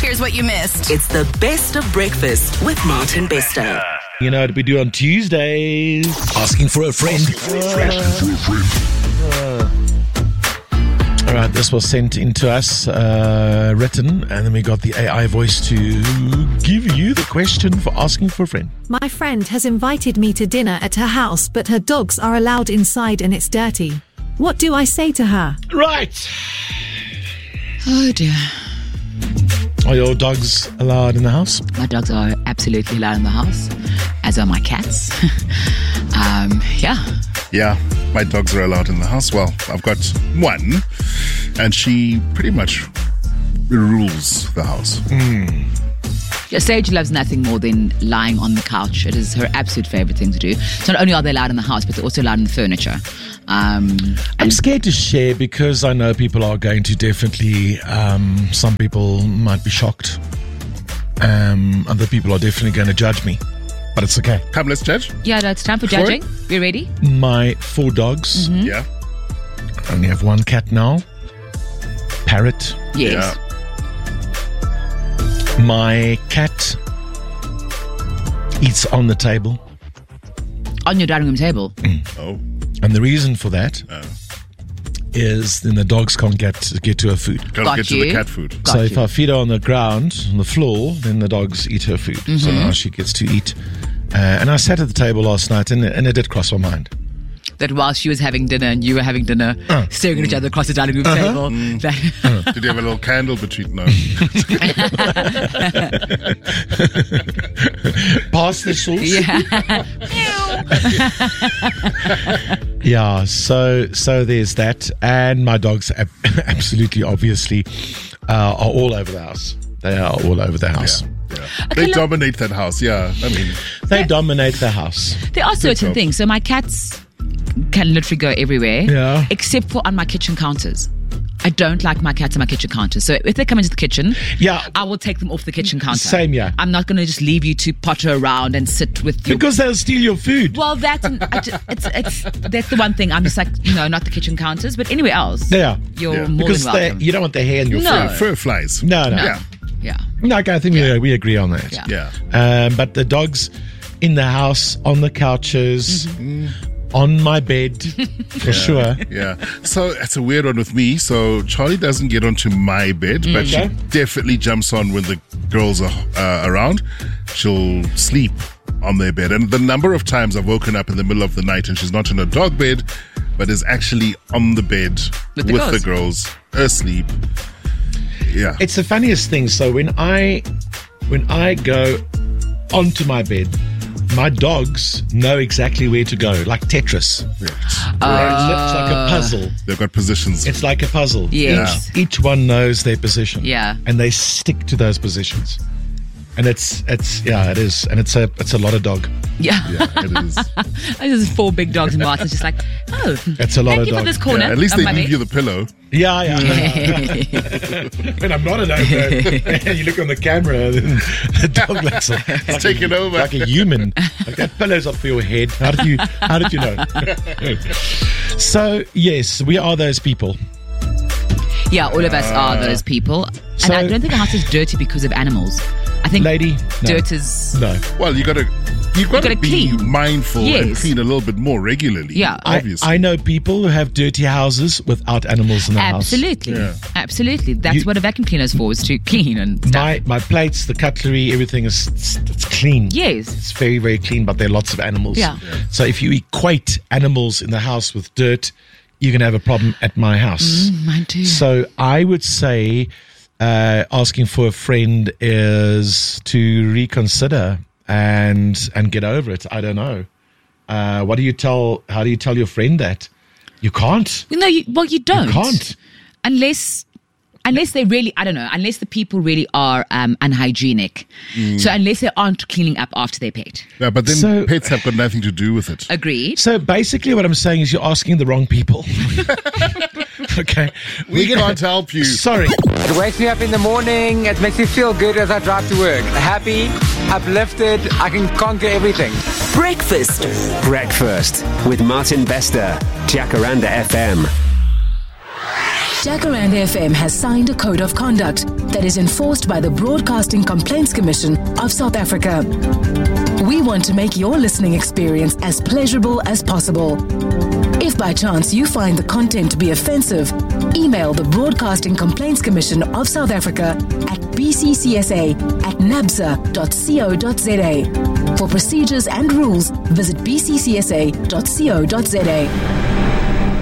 here's what you missed. It's the best of breakfast with Martin Bester. You know what we do on Tuesdays? Asking for a friend. All right, this was sent in to us, written, and then we got the AI voice to give you the question for asking for a friend. My friend has invited me to dinner at her house, but her dogs are allowed inside and it's dirty. What do I say to her? Right. Oh dear. Are your dogs allowed in the house? My dogs are absolutely allowed in the house, as are my cats. Yeah, my dogs are allowed in the house. Well, I've got one, and she pretty much rules the house. Sage loves nothing more than lying on the couch. It is her absolute favorite thing to do. So not only are they allowed in the house, but they're also allowed in the furniture. I'm scared to share because I know people are going to definitely, some people might be shocked. Other people are definitely going to judge me. But it's okay. Come, let's judge. Yeah, no, it's time for judging. You ready? My 4 dogs. Yeah. I only have 1 cat now. Parrot. Yes. Yeah. My cat eats on the table. On your dining room table. Oh. And the reason for that is then the dogs can't get to her food. Can't Got get to you. the cat food. Got So if you. I feed her on the ground, on the floor, then the dogs eat her food. So now she gets to eat. And I sat at the table last night and it did cross my mind. That while she was having dinner and you were having dinner, staring at each other across the dining room table. That Did you have a little candle between? No. Pass the sauce. yeah. Yeah, so there's that. And my dogs absolutely, obviously, are all over the house. They are all over the house. Yeah. They dominate that house. Yeah. I mean, They dominate the house. There are certain job. things. So my cats can literally go everywhere. Yeah. Except for on my kitchen counters. I don't like my cats on my kitchen counters. So if they come into the kitchen, Yeah. I will take them off the kitchen counter. Same, yeah. I'm not going to just leave you to potter around and sit with your... Because they'll steal your food. Well, that's the one thing. I'm just like, not the kitchen counters, but anywhere else. Yeah. You're more Because than welcome. you don't want their hair in your No. food. fur flies. No. Yeah. Yeah. No, I think we agree on that. Yeah. Yeah. But the dogs in the house, on the couches, on my bed, for sure. Yeah. So it's a weird one with me. So Charlie doesn't get onto my bed, but she Okay. definitely jumps on when the girls are around. She'll sleep on their bed. And the number of times I've woken up in the middle of the night and she's not in a dog bed, but is actually on the bed With the girls. asleep. Yeah. It's the funniest thing. So when I go onto my bed, my dogs know exactly where to go, like Tetris. Yeah. It's like a puzzle. They've got positions. It's like a puzzle. Yes. Each one knows their position. Yeah. And they stick to those positions. And it is. And it's a lot of dog. Yeah. Yeah, it is. There's 4 big dogs and Martin's just like, It's a lot thank of you for dog. this corner. Yeah, at least of they my leave bed. you the pillow. Yeah. When I'm not alone, and you look on the camera, then the dog looks like taking over. like a human. Like that pillow's up for your head. How did you know? So yes, we are those people. Yeah, all of us are those people. And So- I don't think the house is dirty because of animals. I think Lady, no. dirt is... No. Well, you've got to gotta be clean. mindful and Yes. clean a little bit more regularly. Yeah. Obviously. I know people who have dirty houses without animals in the house. Absolutely. Yeah. Absolutely. That's what a vacuum cleaner is for, is to clean and stuff. My plates, the cutlery, everything it's clean. Yes. It's very, very clean, but there are lots of animals. Yeah. So if you equate animals in the house with dirt, you're going to have a problem at my house. Mine too. So I would say asking for a friend is to reconsider and get over it. I don't know. How do you tell your friend that? You can't. No, you don't. You can't. Unless they really, I don't know, unless the people really are unhygienic. So unless they aren't cleaning up after their pet. Yeah, but then So- pets have got nothing to do with it. Agreed. So basically what I'm saying is you're asking the wrong people. Okay. We can't help you. Sorry. It wakes me up in the morning. It makes me feel good as I drive to work. Happy, uplifted. I can conquer everything. Breakfast Breakfast with Martin Bester, Jacaranda FM. Jacaranda FM has signed a code of conduct that is enforced by the Broadcasting Complaints Commission of South Africa. We want to make your listening experience as pleasurable as possible. If by chance you find the content to be offensive, email the Broadcasting Complaints Commission of South Africa at bccsa@nabsa.co.za. For procedures and rules, visit bccsa.co.za.